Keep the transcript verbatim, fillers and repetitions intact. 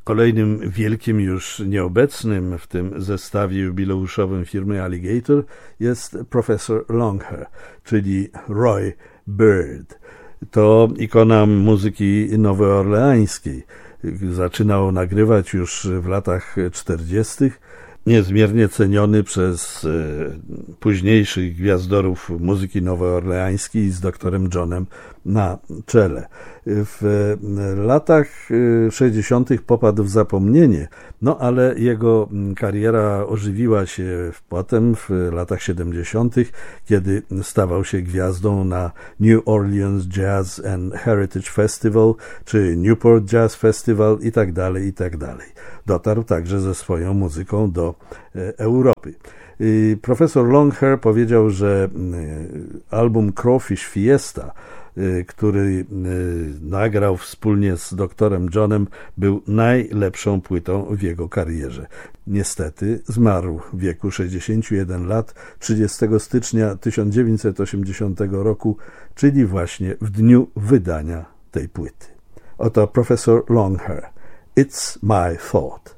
Kolejnym wielkim, już nieobecnym w tym zestawie jubileuszowym firmy Alligator jest profesor Longhair, czyli Roy Bird. To ikona muzyki nowoorleańskiej. Zaczynał nagrywać już w latach czterdziestych. Niezmiernie ceniony przez późniejszych gwiazdorów muzyki nowoorleańskiej z doktorem Johnem na czele. W latach sześćdziesiątych popadł w zapomnienie, no ale jego kariera ożywiła się potem w latach siedemdziesiątych, kiedy stawał się gwiazdą na New Orleans Jazz and Heritage Festival czy Newport Jazz Festival i tak dalej, i tak dalej. Dotarł także ze swoją muzyką do Europy. Profesor Longhair powiedział, że album Crawfish Fiesta, który nagrał wspólnie z doktorem Johnem, był najlepszą płytą w jego karierze. Niestety zmarł w wieku sześćdziesięciu jeden lat trzydziestego stycznia tysiąc dziewięćset osiemdziesiątego roku, czyli właśnie w dniu wydania tej płyty. Oto profesor Longhair. It's my thought.